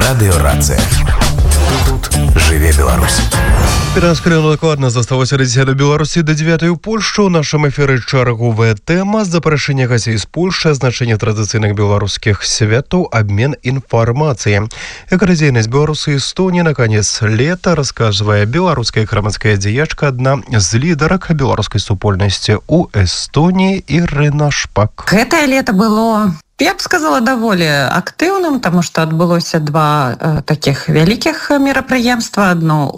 Радыёрацыя. Тут жыве Беларусь. Пераскрыла дакладна засталося да 10 Беларусі да 9 у Польшу. У нашым эфіры чарговая тэма. Запрашэнне гасцей з Польшчы, значэнне традыцыйных беларускіх святаў, абмен інфармацыі. Экарадзейнасць Беларуси и Эстонии на конец лета, рассказывая беларуская грамадская дзеячка, адна з лідарак беларускай супольнасці у Эстонии Ірына Шпак. Гэтае лето было, я б сказала, даволі актыўным, таму што адбылося два такіх вялікіх мерапрыемства.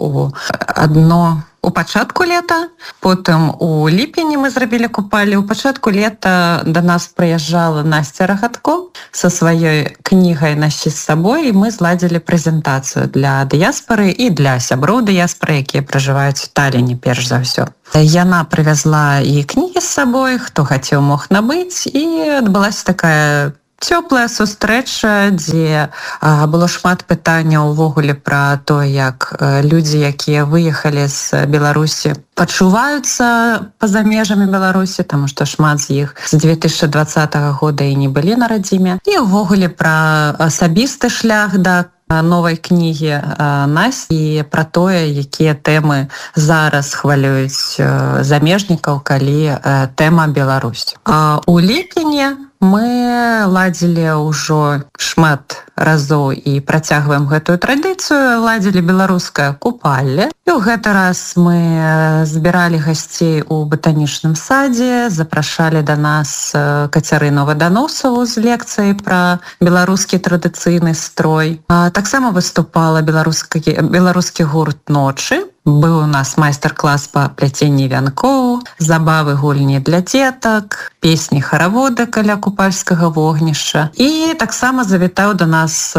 Адно у пачатку лета, потым у ліпені мы зрабілі купалі. У пачатку лета да нас прыязджала Насця Рагатко са сваёй кнігай «Насі з сабой», і мы зладзілі прэзентацыю для дыяспары і для сяброў дыяспары, якія пражываюць у Талліне перш за ўсё. Яна прывязла і кнігі з сабой, хто хацеў мог набыць, і адбылася такая цёплая сустрэча, дзе было шмат пытанняў увогуле пра то, як людзі, якія выехалі з Беларусі, пачуваюцца па-за межамі Беларусі, таму што шмат з іх з 2020 года і не былі на радзіме, і увогуле пра асабісты шлях да новай кнігі Насці і пра тое, якія тэмы зараз хвалююць замежнікаў, калі тэма Беларусь. У ліпені мы ладзілі ўжо шмат разоў і працягваем гэтую традыцыю, ладзілі беларускае купалле. І ў гэты раз мы збіралі гасцей у батанічным садзе, запрашалі да нас Кацярыну Ваданосаву з лекцыяй пра беларускі традыцыйны строй. Таксама выступала беларускі гурт «Ночы». Быў у нас майстар-клас па пляценні вянкоў, забавы, гульні для дзетак, песні-хараводы каля купальскага вогнішча. І таксама завітаў да нас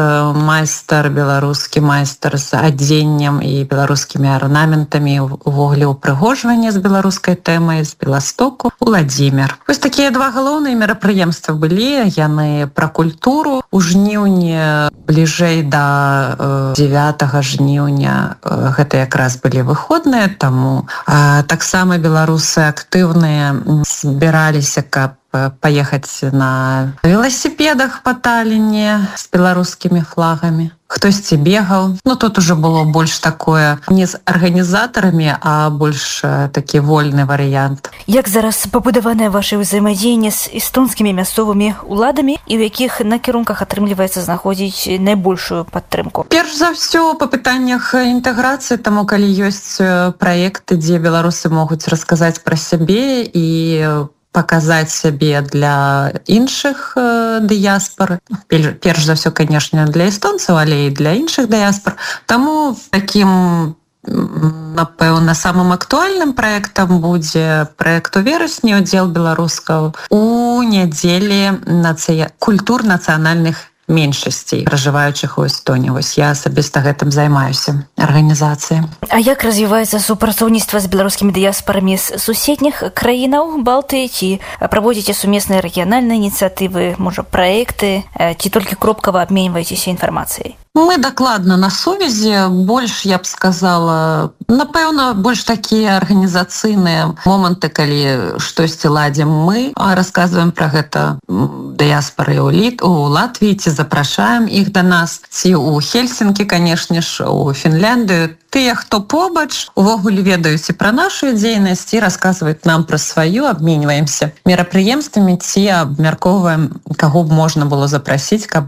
беларускі майстар з адзеннем і беларускімі арнаментамі, увогуле ўпрыгожванне з беларускай тэмай, з Беластоку, Уладзімір. Вось такія два галоўныя мерапрыемствы былі, яны пра культуру. У жніўні, бліжэй да 9 жніўня, гэта якраз былі выходныя, таму таксама беларусы актыўныя збіраліся, каб паехаць на веласіпедах па Талліне з беларускімі флагамі. Хтосьці бегаў. Тут уже было больш такое не з арганізатарамі, а больш такі вольны варыянт. Як зараз пабудаванае ваше ўзаемадзеянне з эстонскімі мясцовымі уладамі і ў якіх накірунках атрымліваецца знаходзіць найбольшую падтрымку? Перш за ўсё па пытаннях інтэграцыі, таму калі ёсць праекты, дзе беларусы могуць расказаць пра сябе і паказаць сябе для іншых дыяспар. Перш за ўсё, канешне, для эстонцаў, але і для іншых дыяспар. Таму такім, напэўна, самым актуальным праектам будзе праект у верасні, удзел беларускаў у нядзелі культур нацыянальных меншасцей, пражываючых у Эстоніі. Вось я асабіста гэтым займаюся, арганізацыяй. А як развіваецца супрацоўніцтва з беларускімі дыяспарамі з суседніх краінаў Балтыі? Ці праводзіце сумесныя рэгіянальныя ініцыятывы, можа, праекты, ці толькі кропкава абменьваецеся інфармацыяй? Мы дакладна на сувязі, больш, я б сказала, напэўна, больш такія арганізацыйныя моманты, калі штосьці ладзім мы, расказваем пра гэта дыяспары у Латвіі, ці запрашаем іх да нас, ці ў Хельсінкі, канешне ж, у Фінляндыю. Тыя, хто побач, увогуле ведаюць і пра нашу дзейнасць і расказваюць нам пра сваю, абменьваемся мерапрыемствамі ці абмяркоўваем, каго б можна было запрасіць, каб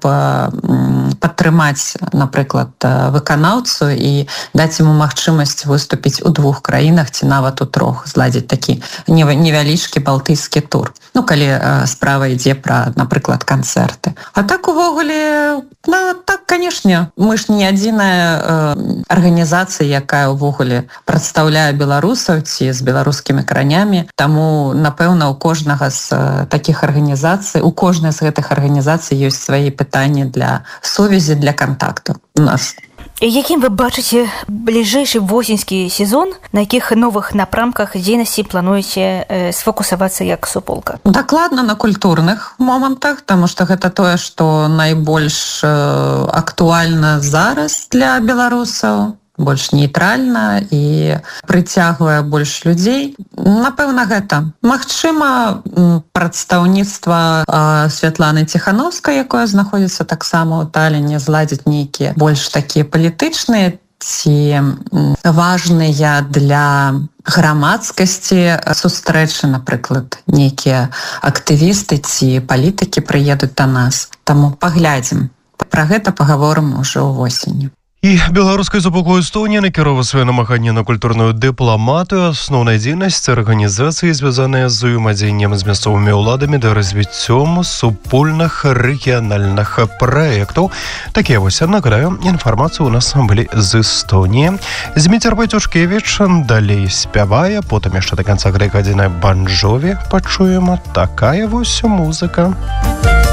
падтрымаць, напрыклад, выканаўцу і даць яму магчымасць выступіць у 2 краінах ці нават у 3, зладзіць такі невялічкі балтыйскі тур. Калі справа ідзе пра, напрыклад, канцэрты. А так увогуле, так, канешне, мы ж не адзіная арганізацыя, якая ўвогуле прадстаўляе беларусаў ці з беларускімі каранямі. Таму, напэўна, у кожнага з такіх арганізацый, у кожнай з гэтых арганізацый ёсць свае пытанні для сувязі, для кантакту у нас. Якім вы бачыце бліжэйшы восеньскі сезон, на якіх новых напрамках дзейнасці плануеце сфокусавацца як суполка? Дакладна на культурных момантах, таму што гэта тое, што найбольш актуальна зараз для беларусаў. больш нейтральна і прыцягвае больш людзей. Напэўна, гэта. Магчыма, прадстаўніцтва Святланы Ціхановскай, якое знаходзіцца таксама ў Таліне, зладзіць нейкія больш такія палітычныя ці важныя для грамадскасці сустрэчы, напрыклад, нейкія актывісты ці палітыкі прыедуць да нас. Таму паглядзім. Пра гэта пагаворым ужо ўвосені. І беларускай супакой Эстонія накіровала свае намаганні на культурную дыпламатыю. Асноўная дзейнасць арганізацыі, звязаная з узаемадзеяннем з мясцовымі ўладамі да развіццём супольных рэгіянальных праектаў. Такія вось, нагадаю, інфармацыю у нас былі з Эстоніі. Зміцер Бацюшкевіч далей спявае, потым яшчэ да канца грэка-гадзіны Бон Джові пачуем. Такая вось музыка.